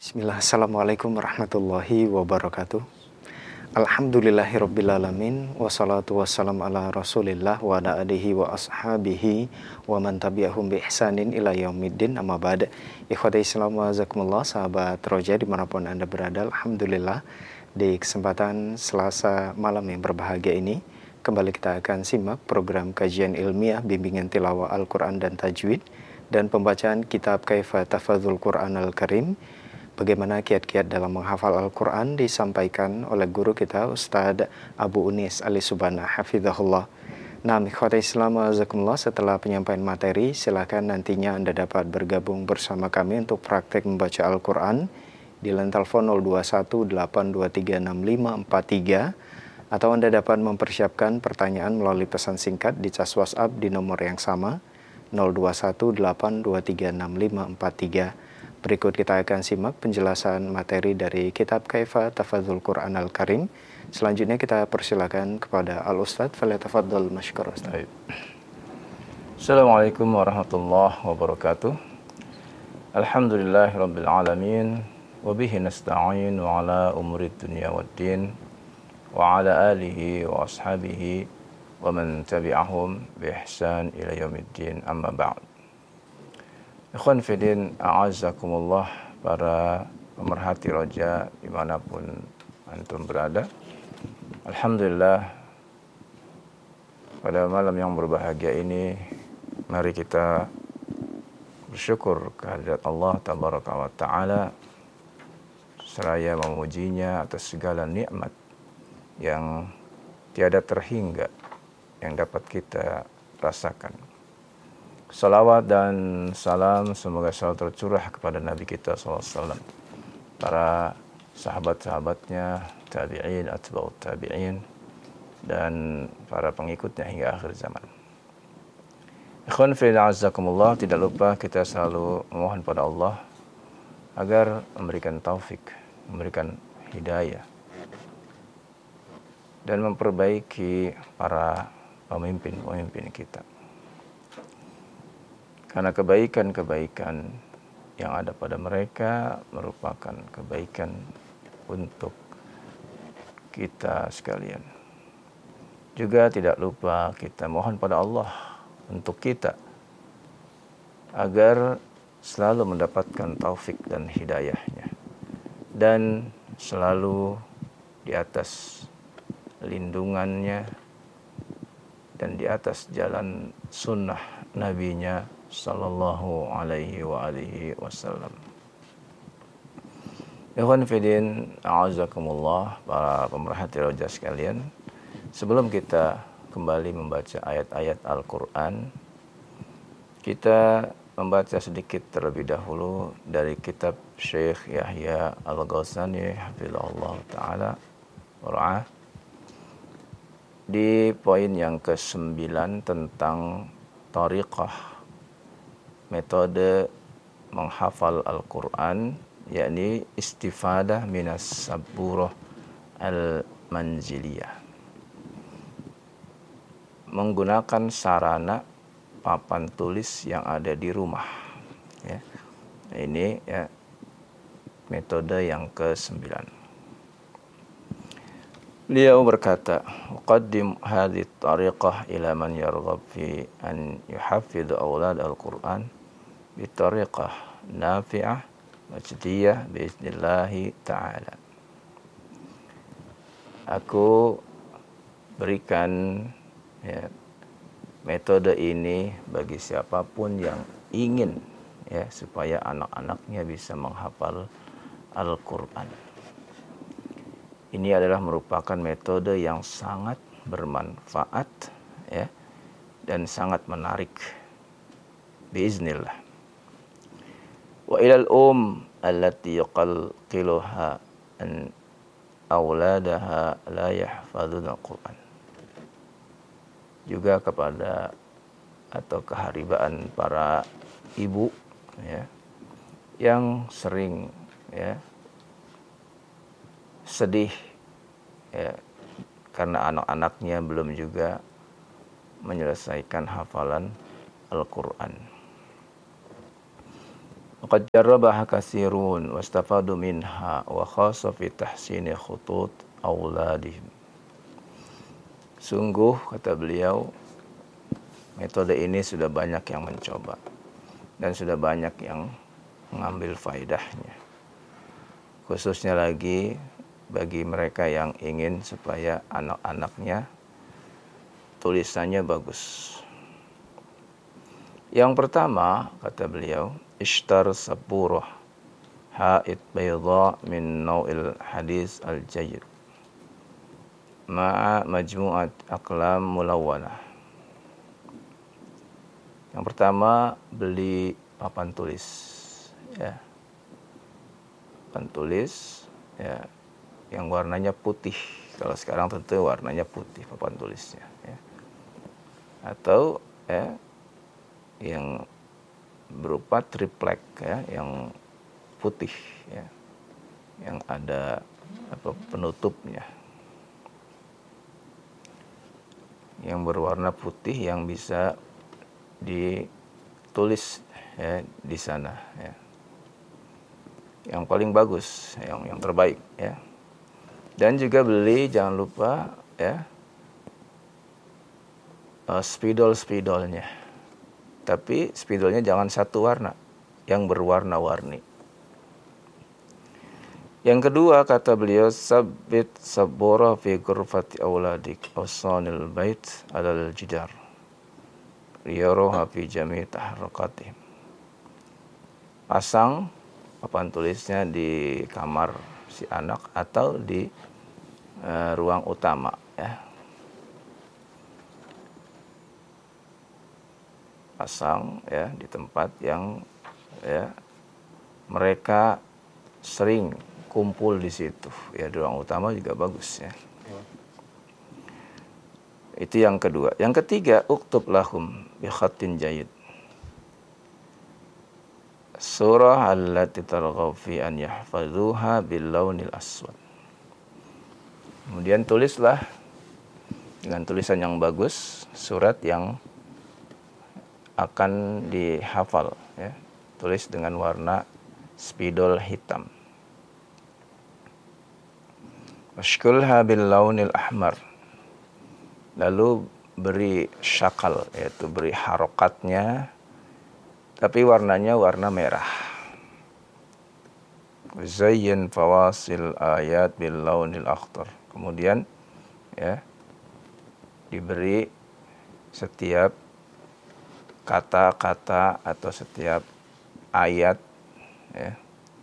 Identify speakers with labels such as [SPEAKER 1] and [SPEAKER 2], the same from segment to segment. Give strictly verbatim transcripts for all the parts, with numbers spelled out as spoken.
[SPEAKER 1] Bismillah, Assalamualaikum warahmatullahi wabarakatuh. Alhamdulillahirrabbilalamin. Wassalatu wassalamu ala rasulillah wa ala alihi wa ashabihi wa man tabi'ahum bi ihsanin ila yaumiddin, amma ba'd. Ikhwati Islam wa azakumullah, sahabat Roja dimanapun Anda berada. Alhamdulillah, di kesempatan Selasa malam yang berbahagia ini, kembali kita akan simak program kajian ilmiah bimbingan tilawah Al-Quran dan Tajwid dan pembacaan kitab Kaifa Tafadzul Quran Al-Karim. Bagaimana kiat-kiat dalam menghafal Al-Quran disampaikan oleh guru kita Ustadz Abu Unis Ali Subana Hafizahullah. Nah, ikhwata Islam azakumullah, setelah penyampaian materi, silakan nantinya Anda dapat bergabung bersama kami untuk praktek membaca Al-Quran di line telepon nol dua satu delapan dua tiga enam lima empat tiga, atau Anda dapat mempersiapkan pertanyaan melalui pesan singkat di cas WhatsApp di nomor yang sama nol dua satu delapan dua tiga enam lima empat tiga. Berikut kita akan simak penjelasan materi dari kitab Kaifa Tafadzul Quran Al-Karim. Selanjutnya kita persilakan kepada Al-Ustadz. Falyatafaddal masykur Ustadz.
[SPEAKER 2] Assalamualaikum warahmatullahi wabarakatuh. Alhamdulillahirabbil alamin wa bihi nasta'in wa ala umuri dunya waddin wa ala alihi wa ashabihi wa man tabi'ahum bi ihsan ila yaumiddin, amma ba'd. Ikhwan Fidin, a'azakumullah, para pemerhati Roja dimanapun antum berada. Alhamdulillah, pada malam yang berbahagia ini, mari kita bersyukur kehadirat Allah Tabaraka wa Ta'ala, seraya memujinya atas segala nikmat yang tiada terhingga yang dapat kita rasakan. Salawat dan salam semoga selalu tercurah kepada Nabi kita shallallahu alaihi wasallam, para sahabat-sahabatnya, tabi'in, atba'ut tabi'in, dan para pengikutnya hingga akhir zaman. Ikhwan fillah azakumullah, tidak lupa kita selalu memohon pada Allah agar memberikan taufik, memberikan hidayah, dan memperbaiki para pemimpin-pemimpin kita. Karena kebaikan-kebaikan yang ada pada mereka merupakan kebaikan untuk kita sekalian. Juga tidak lupa kita mohon pada Allah untuk kita agar selalu mendapatkan taufik dan hidayahnya, dan selalu di atas lindungannya dan di atas jalan sunnah nabinya sallallahu alaihi wa alihi wasallam. Ikhwan Fidin, a'azakumullah, para pemerhati Roja sekalian, sebelum kita kembali membaca ayat-ayat Al-Quran, kita membaca sedikit terlebih dahulu dari kitab Syekh Yahya Al-Ghassani hafizahullah ta'ala wara'ah, di poin yang kesembilan tentang tariqah, metode menghafal Al-Quran, yakni istifadah minas saburah al-manziliyah, menggunakan sarana papan tulis yang ada di rumah, ya. Ini ya metode yang kesembilan. Beliau berkata, "Qaddim hadhihi tariqah ila man yarghab fi an yuhaffidh awlad al-Qur'an bitariqah nafi'ah majdiyah biiznillahi ta'ala." Aku berikan ya, metode ini bagi siapapun yang ingin ya supaya anak-anaknya bisa menghafal Al-Quran. Ini adalah merupakan metode yang sangat bermanfaat ya, dan sangat menarik biiznillah. Wa ilal um allati yuqalqiluha an awladaha la yahfadzuna al-Quran. Juga kepada atau keharibaan para ibu ya, yang sering ya sedih ya karena anak-anaknya belum juga menyelesaikan hafalan Al-Quran. Qad jarrabaha katsirun wastafadu minha wa khassa fi tahsini khutut auladihim. Sungguh, kata beliau, metode ini sudah banyak yang mencoba dan sudah banyak yang mengambil faedahnya. Khususnya lagi bagi mereka yang ingin supaya anak-anaknya tulisannya bagus. Yang pertama, kata beliau, ishtar saburah ha'id bayda min naw'il hadis al-jayyid ma'a majmu'at aqlam mulawwanah. Yang pertama, beli papan tulis, ya. Papan tulis, ya, yang warnanya putih. Kalau sekarang tentu warnanya putih papan tulisnya, ya. Atau ya, yang berupa triplek, ya, yang putih, ya, yang ada apa penutupnya, yang berwarna putih yang bisa ditulis, ya, di sana, ya. Yang paling bagus, yang yang terbaik, ya. Dan juga beli, jangan lupa, ya, uh, spidol-spidolnya. Tapi spidolnya jangan satu warna, yang berwarna-warni. Yang kedua, kata beliau, sabit sabura fi ghurfati auladik awsanil bait alal jidar liyaruha fi jami' taharrukatihim. Pasang papan tulisnya di kamar si anak atau di uh, ruang utama, ya. Pasang, ya, di tempat yang, ya, mereka sering kumpul di situ, ya. Di ruang utama juga bagus, ya. Itu yang kedua. Yang ketiga, uktub lahum bi khatin jayyid surah allati targhaw fi an yahfazuha bil launil aswad. Kemudian tulislah dengan tulisan yang bagus surat yang akan dihafal, ya. Tulis dengan warna spidol hitam. Washkulha bil launil ahmar. Lalu beri syakal, yaitu beri harokatnya, tapi warnanya warna merah. Zayyin fawasil ayat bil launil akhtar. Kemudian, ya, diberi setiap kata-kata atau setiap ayat, ya,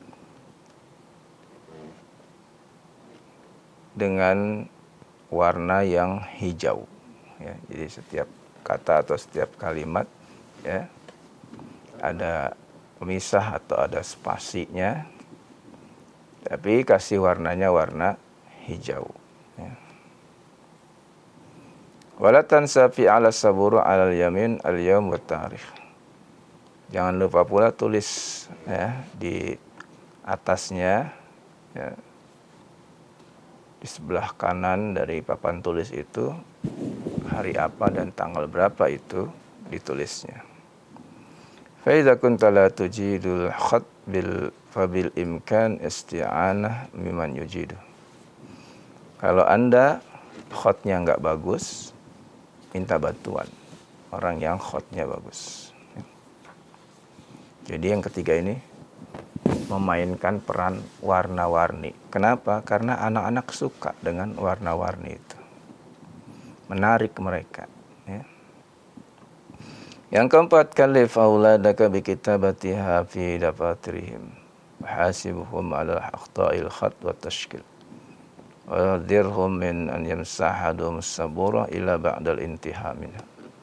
[SPEAKER 2] dengan warna yang hijau, ya. Jadi setiap kata atau setiap kalimat, ya, ada pemisah atau ada spasinya, tapi kasih warnanya warna hijau, ya. Wala tansa fi ala saburu alal yamin al yaum wa tarikh. Jangan lupa pula tulis, ya, di atasnya, ya, di sebelah kanan dari papan tulis itu hari apa dan tanggal berapa itu ditulisnya. Fa idza kunta la tujidul khat bil fabil imkan isti'anah mimman yujidu. Kalau Anda khatnya enggak bagus, minta bantuan orang yang khatnya bagus. Jadi yang ketiga ini memainkan peran warna-warni. Kenapa? Karena anak-anak suka dengan warna-warni itu. Menarik mereka, ya. Yang keempat, kallif auladaka bi kitabatiha fi dafatirihim hasibuhum ala akhta'il khat wa tashkil wa dirhum min an yamsahadum sabura ila ba'dal intiha minha.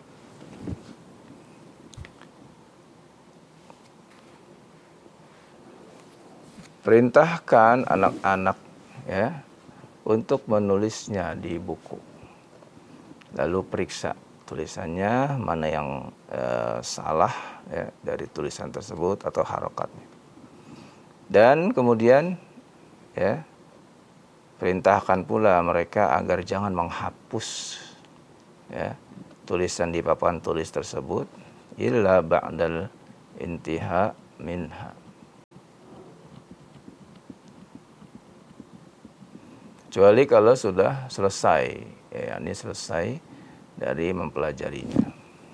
[SPEAKER 2] Perintahkan anak-anak, ya, untuk menulisnya di buku. Lalu periksa tulisannya mana yang eh, salah, ya, dari tulisan tersebut atau harokatnya. Dan kemudian, ya, perintahkan pula mereka agar jangan menghapus, ya, tulisan di papan tulis tersebut illa ba'dal intiha minha, kecuali kalau sudah selesai, ya, ini selesai dari mempelajarinya.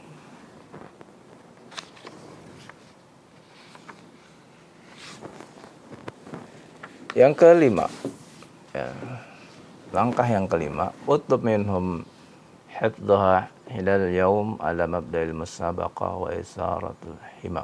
[SPEAKER 2] Yang kelima, ya, langkah yang kelima, utlub minhum hifdhaha hilal yaum ala mabda'il musabaqah wa isaratul himam.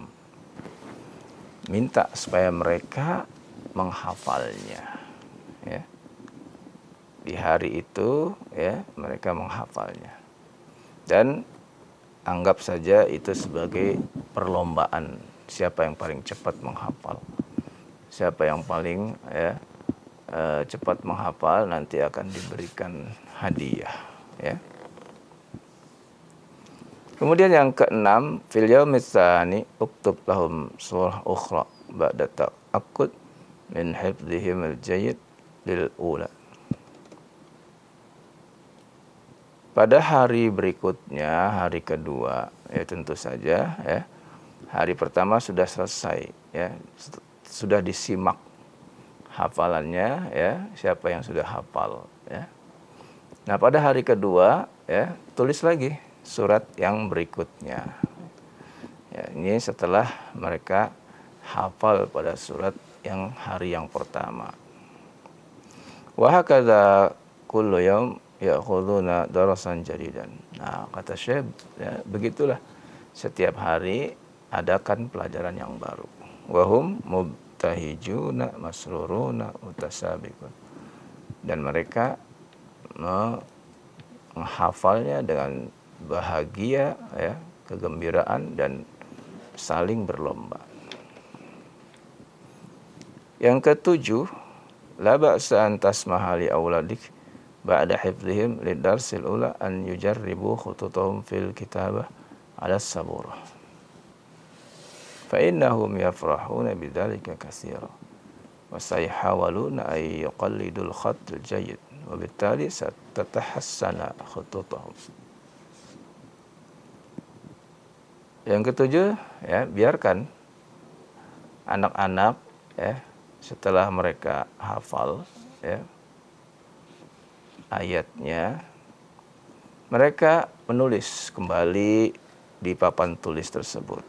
[SPEAKER 2] Minta supaya mereka menghafalnya, ya. Di hari itu, ya, mereka menghafalnya. Dan anggap saja itu sebagai perlombaan, siapa yang paling cepat menghafal. Siapa yang paling, ya, uh, cepat menghafal nanti akan diberikan hadiah, ya. Kemudian yang keenam, fil yaumits tsani uktub lahum surah ukhra ba'da ta'aqqud min hifdzihim al-jayyid lil ula. Pada hari berikutnya, hari kedua, ya tentu saja, ya. Hari pertama sudah selesai, ya. Sudah disimak hafalannya, ya, siapa yang sudah hafal, ya. Nah, pada hari kedua, ya, tulis lagi surat yang berikutnya. Ya, ini setelah mereka hafal pada surat yang hari yang pertama. Wa hakadha kullu yaum ya'khuduna darasan jadidan. Nah, kata Syekh, ya, begitulah setiap hari adakan pelajaran yang baru. Wa hum mubtahijuna masruruna mutasabiqun. Dan mereka menghafalnya dengan bahagia, ya, kegembiraan dan saling berlomba. Yang ketujuh, la ba'sa an tasmaha li auladik ba'da hifdzihim lidarsil ula an yujarribu khututahum fil kitabah ala saburah. Fa innahum yafrahuna bidzalika katsira wa sayhawaluna ay yuqallidul khatt al-jayyid wa bittali satatahassana khututahum. Yang ketujuh, ya, biarkan anak-anak, ya, setelah mereka hafal, ya, ayatnya, mereka menulis kembali di papan tulis tersebut.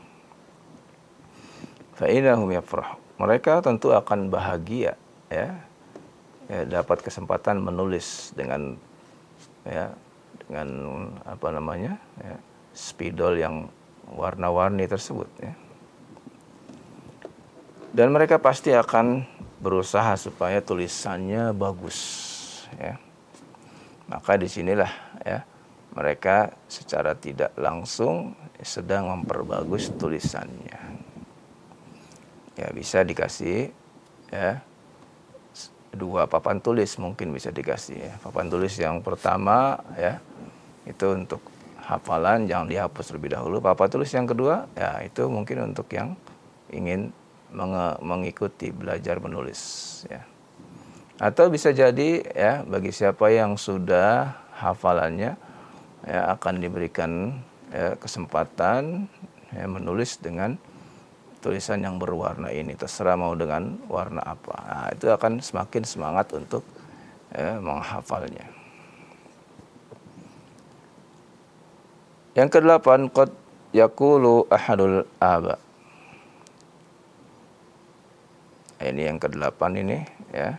[SPEAKER 2] Fa innahum yafrah. Mereka tentu akan bahagia, ya, ya, dapat kesempatan menulis dengan, ya, dengan apa namanya, ya, spidol yang warna-warni tersebut, ya. Dan mereka pasti akan berusaha supaya tulisannya bagus, ya. Maka disinilah, ya, mereka secara tidak langsung sedang memperbagus tulisannya. Ya, bisa dikasih, ya, dua papan tulis mungkin bisa dikasih, ya. Papan tulis yang pertama, ya, itu untuk hafalan, jangan dihapus terlebih dahulu. Papan tulis yang kedua, ya, itu mungkin untuk yang ingin menge- mengikuti belajar menulis, ya. Atau bisa jadi, ya, bagi siapa yang sudah hafalannya, ya, akan diberikan, ya, kesempatan, ya, menulis dengan tulisan yang berwarna ini, terserah mau dengan warna apa. Nah, itu akan semakin semangat untuk, ya, menghafalnya. Yang kedelapan, qad yaqulu ahadul aba. Ini yang kedelapan ini, ya.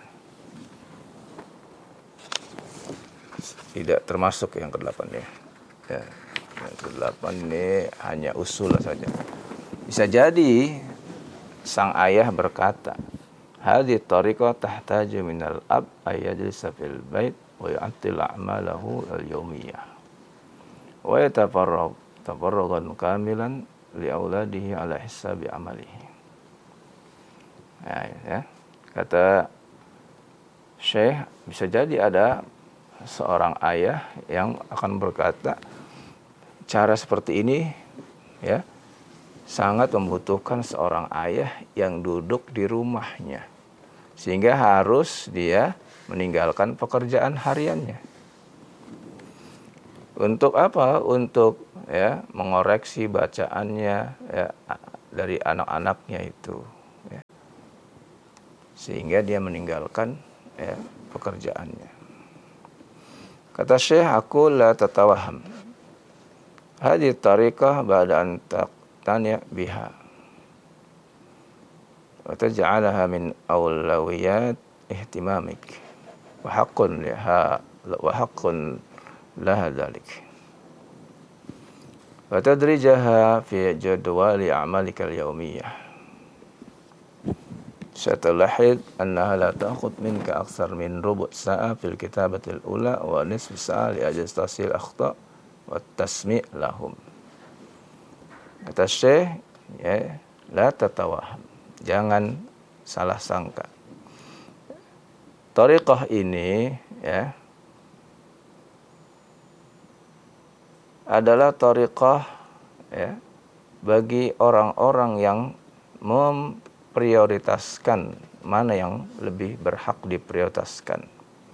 [SPEAKER 2] Tidak termasuk yang kedelapan ya. Ya. Yang kedelapan ini hanya usul saja. Bisa jadi sang ayah berkata, hadhihi tariqah tahtaju minal ab ayyajlisa fil bait wa yu'attil a'malahu al-yawmiyah wa yatafarrag tafarrugan kamilan li auladihi ala hisabi amalihi. Ya, ya. Kata Syekh, bisa jadi ada seorang ayah yang akan berkata, cara seperti ini, ya, sangat membutuhkan seorang ayah yang duduk di rumahnya, sehingga harus dia meninggalkan pekerjaan hariannya. Untuk apa? Untuk, ya, mengoreksi bacaannya, ya, dari anak-anaknya itu, ya. Sehingga dia meninggalkan, ya, pekerjaannya. Kata Syekh, aku la tatawaham hadhihi tariqah ba'da an taqtani' biha wa taj'alaha min awlawiyat ihtimamik wa haqqun liha wa haqqun laha dhalik wa tadrijaha fi jadwali a'malika al-yawmiyah. Satulahid annaha la ta'khud minka akthar min rubu' sa'a fil kitabati al-ula wa nisfu sa'a li ajli tahsil akhta' wa tasmi' lahum. Kata Syekh, ya, la tatawaham, jangan salah sangka. Thariqah ini, ya, adalah thariqah, ya, bagi orang-orang yang memprioritaskan mana yang lebih berhak diprioritaskan.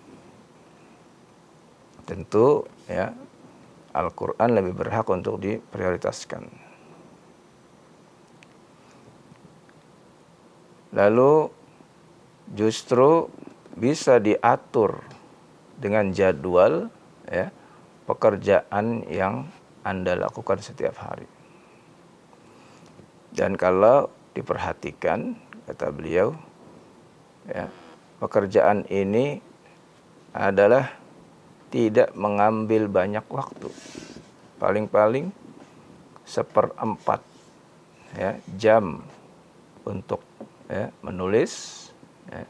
[SPEAKER 2] Tentu, ya, Al-Quran lebih berhak untuk diprioritaskan. Lalu justru bisa diatur dengan jadwal, ya, pekerjaan yang Anda lakukan setiap hari. Dan kalau diperhatikan, kata beliau, ya, pekerjaan ini adalah tidak mengambil banyak waktu, paling-paling seperempat, ya, jam untuk, ya, menulis, ya.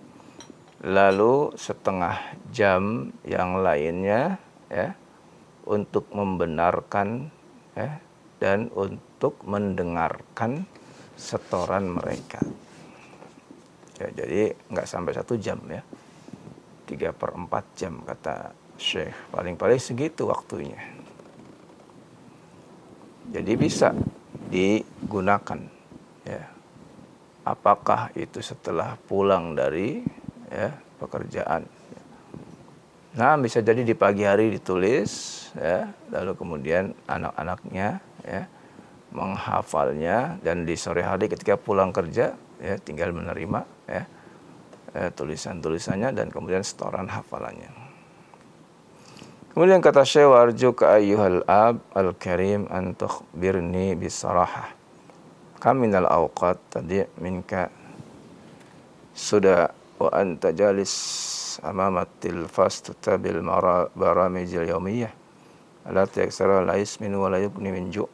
[SPEAKER 2] Lalu setengah jam yang lainnya, ya, untuk membenarkan, ya, dan untuk mendengarkan setoran mereka. Ya, jadi nggak sampai satu jam, ya, tiga per empat jam kata Syekh, paling-paling segitu waktunya. Jadi bisa digunakan, ya. Apakah itu setelah pulang dari, ya, pekerjaan. Nah, bisa jadi di pagi hari ditulis, ya, lalu kemudian anak-anaknya, ya, menghafalnya, dan di sore hari ketika pulang kerja, ya, tinggal menerima, ya, eh, tulisan-tulisannya dan kemudian setoran hafalannya. Kemudian kata Syekh, warjuka ayyuhal ab al-karim an tukhbirni bisarahah kam minal awqat tadi' minka sudah wa anta jalis amama tilfas tutabil baramijil yawmiyah allati aksara la yasminu wa la yughni min ju'.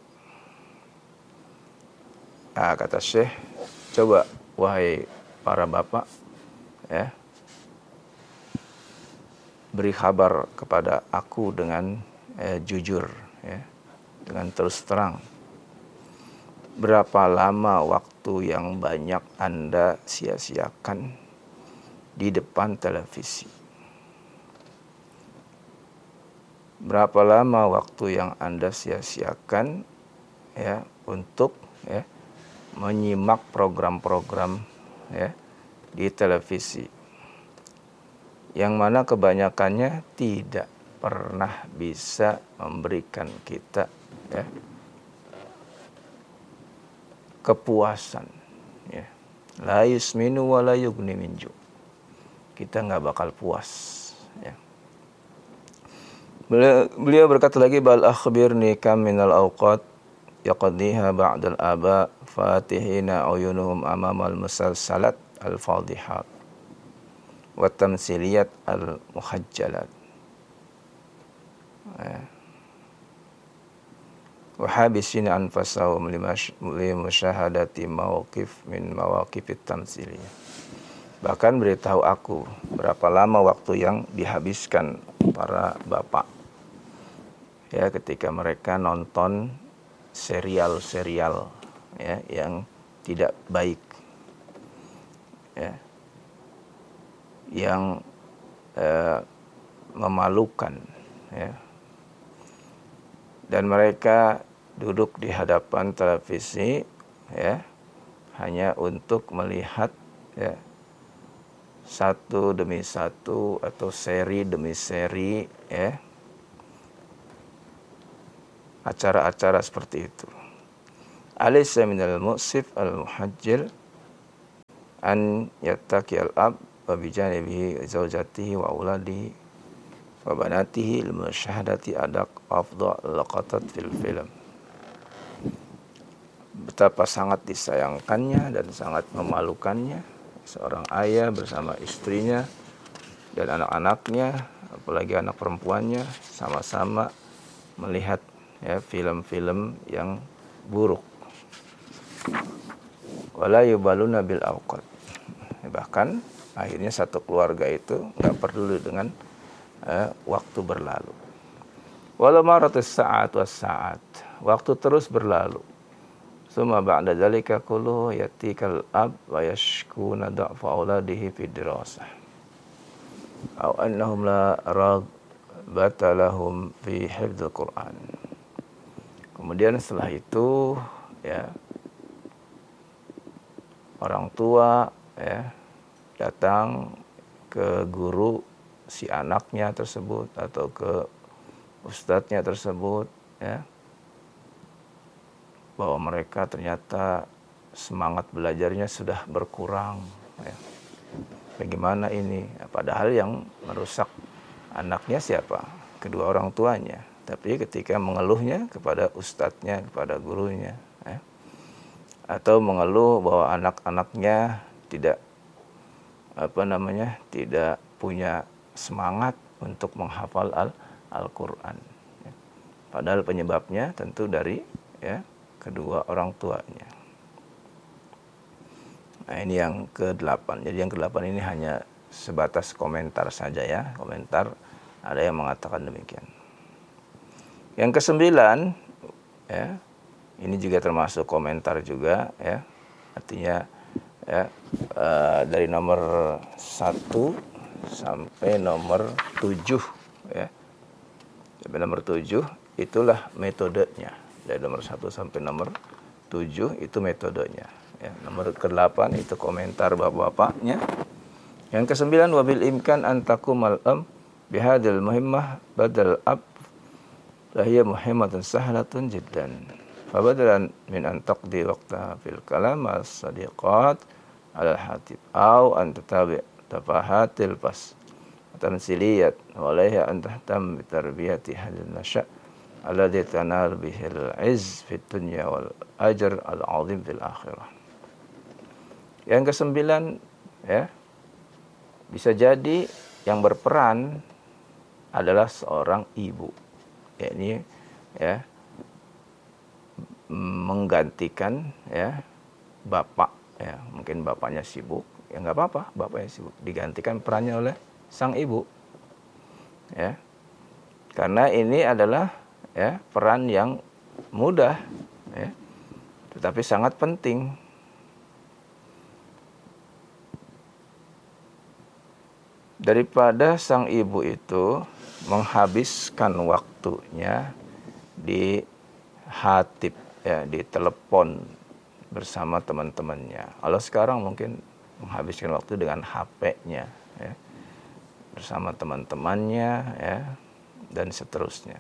[SPEAKER 2] Nah, kata Syekh, coba wahai para bapak, ya, beri kabar kepada aku dengan eh, jujur, ya, dengan terus terang. Berapa lama waktu yang banyak Anda sia-siakan di depan televisi? Berapa lama waktu yang Anda sia-siakan, ya, untuk, ya, menyimak program-program, ya, di televisi, yang mana kebanyakannya tidak pernah bisa memberikan kita, ya, kepuasan, ya. La yusminu wa la yughni min ju'. Kita nggak bakal puas, ya. Beliau, beliau berkata lagi, bal akhbirni kam minal awqat yaqdiha ba'dal aba fatihina uyunuhum amamal musalsalat al-fadihat wa tamsiliyat al-muhajjalat wa habisina anfasahum limusyahadati mawqif min mawaqifit tamsiliyah. Bahkan beritahu aku berapa lama waktu yang dihabiskan para bapak, ya, ketika mereka nonton serial-serial, ya, yang tidak baik, ya, yang eh, memalukan, ya. Dan mereka duduk di hadapan televisi, ya, hanya untuk melihat, ya, satu demi satu atau seri demi seri, ya, acara-acara seperti itu. Alaysa minal mu'sif al-muhajjil an yattaqi al-ab wa bijanibihi zaujatihi wa auladihi wa banatihi lil musyahadati adak afdal laqatat fil film. Betapa sangat disayangkannya dan sangat memalukannya seorang ayah bersama istrinya dan anak-anaknya, apalagi anak perempuannya, sama-sama melihat ya film-film yang buruk. Wala yubaluna bil awqat. Bahkan akhirnya satu keluarga itu nggak peduli dengan eh, waktu berlalu. Walau maratus sa'at was sa'at. Waktu terus berlalu. Suma ba'da dzalika kullu yatikal ab wa yashkuna da'fa auladihi fi dirasah. Aw annahum la raghbata lahum fi hifdzil Qur'an. Kemudian setelah itu ya orang tua ya datang ke guru si anaknya tersebut atau ke ustadznya tersebut ya, bahwa mereka ternyata semangat belajarnya sudah berkurang ya. Bagaimana ini? Padahal yang merusak anaknya siapa? Kedua orang tuanya. Tapi ketika mengeluhnya kepada ustadznya, kepada gurunya ya, atau mengeluh bahwa anak-anaknya tidak apa namanya tidak punya semangat untuk menghafal al Al-Quran ya. Padahal penyebabnya tentu dari ya kedua orang tuanya. Nah ini yang kedelapan. Jadi yang kedelapan ini hanya sebatas komentar saja ya. Komentar ada yang mengatakan demikian. Yang kesembilan ya, ini juga termasuk komentar juga ya. Artinya ya uh, dari nomor satu sampai nomor tujuh ya. Sampai nomor tujuh itulah metodenya. Dari nomor satu sampai nomor tujuh itu metodenya ya. Nomor kedelapan itu komentar bapak-bapaknya. Yang kesembilan wabil imkan antakumal am bihadil muhimmah badal ab lahiya muhimmatun sahlatun jiddan fabadalan min an taqdi waqtaha fil kalam as sadiqat ala hatib aw an tatabi tafahatil pas tamsiliyat walaiha an tahtam bi tarbiyati hadil nasya alladhi tanal bihil izz fid dunya wal ajr al azim fil akhirah. Yang kesembilan ya, bisa jadi yang berperan adalah seorang ibu, yakni ya menggantikan ya bapak ya, mungkin bapaknya sibuk, ya nggak apa-apa, bapaknya sibuk, digantikan perannya oleh sang ibu ya, karena ini adalah ya peran yang mudah ya, tetapi sangat penting. Daripada sang ibu itu menghabiskan waktunya di hatib ya, di telepon bersama teman-temannya. Kalau sekarang mungkin menghabiskan waktu dengan H P-nya ya, bersama teman-temannya ya, dan seterusnya.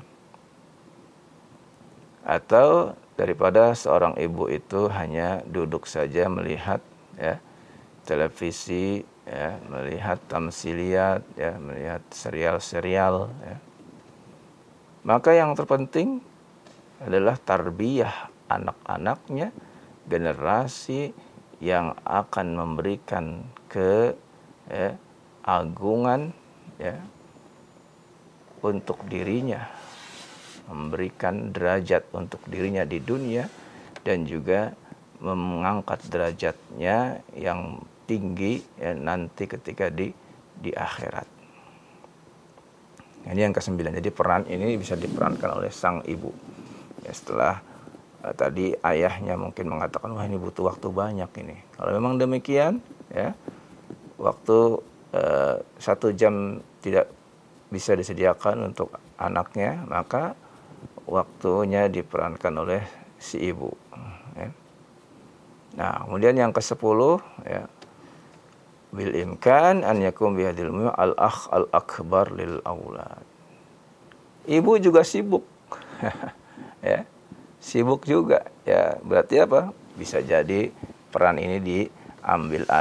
[SPEAKER 2] Atau daripada seorang ibu itu hanya duduk saja melihat ya televisi ya, melihat tamsiliyat ya, melihat serial-serial ya. Maka yang terpenting adalah tarbiyah anak-anaknya, generasi yang akan memberikan ke ya, agungan ya untuk dirinya, memberikan derajat untuk dirinya di dunia dan juga mengangkat derajatnya yang tinggi ya, nanti ketika di di akhirat. Ini yang kesembilan. Jadi peran ini bisa diperankan oleh sang ibu. Ya, setelah uh, tadi ayahnya mungkin mengatakan wah ini butuh waktu banyak ini. Kalau memang demikian ya, waktu uh, satu jam tidak bisa disediakan untuk anaknya, maka waktunya diperankan oleh si ibu ya. Nah kemudian yang kesepuluh ya, bil imkan an yakum bihadil al akh al akbar lil aulad. Ibu juga sibuk ya, sibuk juga ya, berarti apa, bisa jadi peran ini diambil